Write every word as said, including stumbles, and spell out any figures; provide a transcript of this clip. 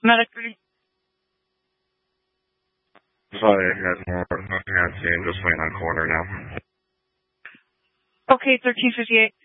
Medically. Sorry, I had more. Nothing I've seen. Just waiting on corner now. Okay, thirteen fifty-eight.